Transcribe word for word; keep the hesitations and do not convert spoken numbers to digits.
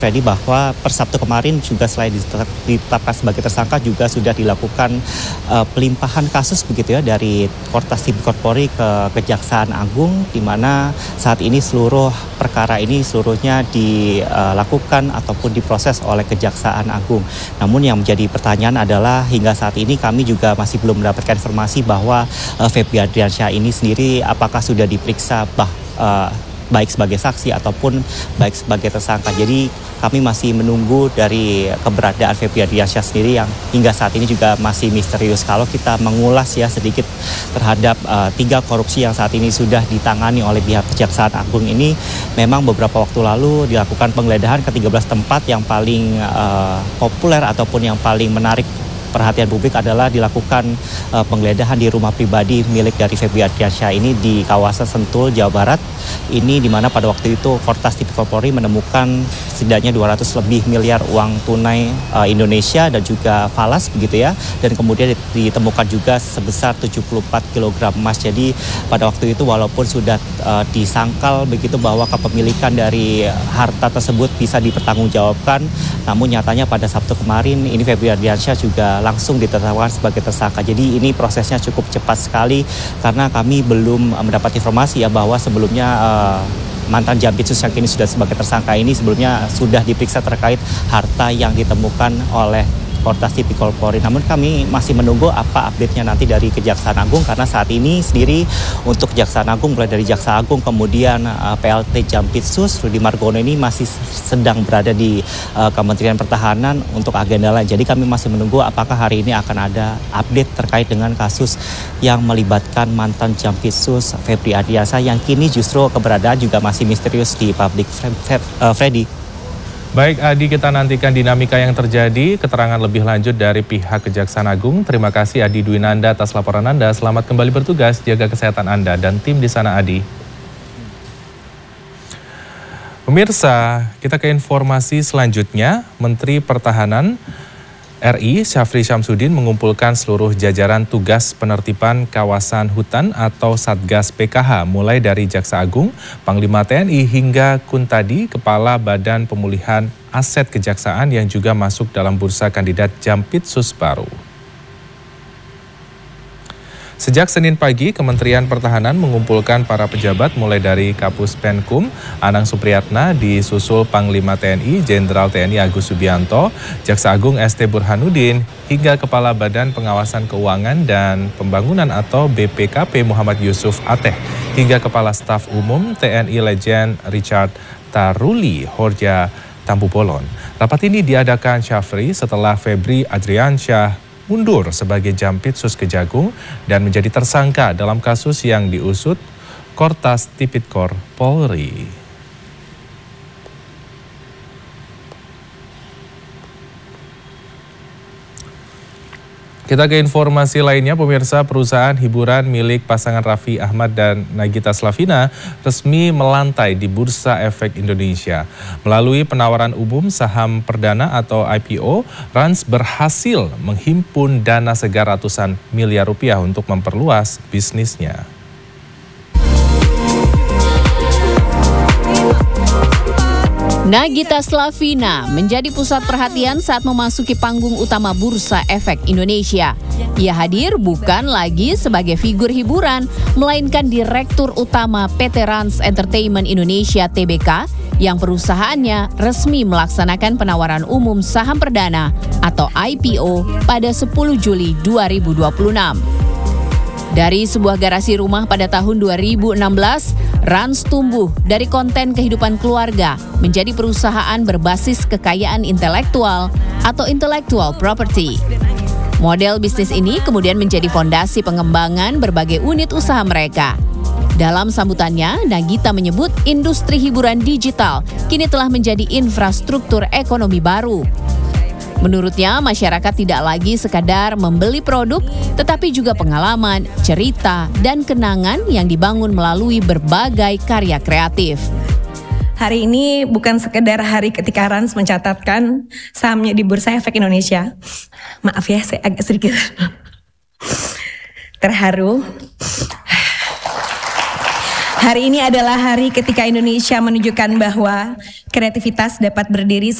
Freddy, bahwa per Sabtu kemarin juga selain ditetapkan sebagai tersangka juga sudah dilakukan uh, pelimpahan kasus begitu ya dari Kortas Tipikor Polri ke Kejaksaan Agung, di mana saat ini seluruh perkara ini seluruhnya dilakukan ataupun diproses oleh Kejaksaan Agung. Namun yang menjadi pertanyaan adalah hingga saat ini kami juga masih belum mendapatkan informasi bahwa uh, Febri Adriansyah ini sendiri apakah sudah diperiksa bah uh, baik sebagai saksi ataupun baik sebagai tersangka. Jadi kami masih menunggu dari keberadaan Febri Adriansyah sendiri yang hingga saat ini juga masih misterius. Kalau kita mengulas ya sedikit terhadap uh, tiga korupsi yang saat ini sudah ditangani oleh pihak Kejaksaan Agung ini, memang beberapa waktu lalu dilakukan penggeledahan ke tiga belas tempat. Yang paling uh, populer ataupun yang paling menarik perhatian publik adalah dilakukan uh, penggeledahan di rumah pribadi milik dari Febri Adriansyah ini di kawasan Sentul, Jawa Barat. Ini di mana pada waktu itu Kortas Tipikor Polri menemukan setidaknya dua ratus lebih miliar uang tunai uh, Indonesia dan juga falas begitu ya. Dan kemudian ditemukan juga sebesar tujuh puluh empat kilogram emas. Jadi pada waktu itu walaupun sudah uh, disangkal begitu bahwa kepemilikan dari harta tersebut bisa dipertanggungjawabkan, namun nyatanya pada Sabtu kemarin ini Febri Adriansyah juga langsung ditetapkan sebagai tersangka. Jadi ini prosesnya cukup cepat sekali karena kami belum mendapat informasi ya bahwa sebelumnya uh, mantan Jampitsus yang kini sudah sebagai tersangka ini sebelumnya sudah diperiksa terkait harta yang ditemukan oleh Kortas Tipikor Polri. Namun kami masih menunggu apa update-nya nanti dari Kejaksaan Agung, karena saat ini sendiri untuk Kejaksaan Agung mulai dari Jaksa Agung kemudian uh, P L T Jampitsus Rudy Margono ini masih sedang berada di uh, Kementerian Pertahanan untuk agenda lain. Jadi kami masih menunggu apakah hari ini akan ada update terkait dengan kasus yang melibatkan mantan Jampitsus Febri Adriansyah yang kini justru keberadaan juga masih misterius di publik. Freddy. Baik Adi, kita nantikan dinamika yang terjadi, keterangan lebih lanjut dari pihak Kejaksaan Agung. Terima kasih Adi Dwinanda atas laporan Anda. Selamat kembali bertugas, jaga kesehatan Anda dan tim di sana Adi. Pemirsa, kita ke informasi selanjutnya. Menteri Pertahanan R I Syafri Syamsuddin mengumpulkan seluruh jajaran tugas penertiban kawasan hutan atau Satgas P K H mulai dari Jaksa Agung, Panglima T N I hingga Kuntadi, Kepala Badan Pemulihan Aset Kejaksaan yang juga masuk dalam bursa kandidat Jampitsus baru. Sejak Senin pagi, Kementerian Pertahanan mengumpulkan para pejabat mulai dari Kapus Penkum, Anang Supriyatna, disusul Panglima T N I, Jenderal T N I Agus Subianto, Jaksa Agung S T Burhanuddin, hingga Kepala Badan Pengawasan Keuangan dan Pembangunan atau B P K P Muhammad Yusuf Ateh, hingga Kepala Staf Umum T N I Legend Richard Taruli Horja Tampupolon. Rapat ini diadakan Syafri setelah Febri Adriansyah mundur sebagai Jampitsus Kejagung dan menjadi tersangka dalam kasus yang diusut Kortas Tipikor Polri. Kita ke informasi lainnya, pemirsa. Perusahaan hiburan milik pasangan Raffi Ahmad dan Nagita Slavina resmi melantai di Bursa Efek Indonesia. Melalui penawaran umum saham perdana atau I P O, Rans berhasil menghimpun dana segar ratusan miliar rupiah untuk memperluas bisnisnya. Nagita Slavina menjadi pusat perhatian saat memasuki panggung utama Bursa Efek Indonesia. Ia hadir bukan lagi sebagai figur hiburan, melainkan Direktur Utama P T Rans Entertainment Indonesia T B K yang perusahaannya resmi melaksanakan penawaran umum saham perdana atau I P O pada sepuluh Juli dua ribu dua puluh enam. Dari sebuah garasi rumah pada tahun dua ribu enam belas, Rans tumbuh dari konten kehidupan keluarga menjadi perusahaan berbasis kekayaan intelektual atau intellectual property. Model bisnis ini kemudian menjadi fondasi pengembangan berbagai unit usaha mereka. Dalam sambutannya, Nagita menyebut industri hiburan digital kini telah menjadi infrastruktur ekonomi baru. Menurutnya, masyarakat tidak lagi sekadar membeli produk, tetapi juga pengalaman, cerita, dan kenangan yang dibangun melalui berbagai karya kreatif. Hari ini bukan sekedar hari ketika Rans mencatatkan sahamnya di Bursa Efek Indonesia. Maaf ya, saya agak sedikit terharu. Hari ini adalah hari ketika Indonesia menunjukkan bahwa kreativitas dapat berdiri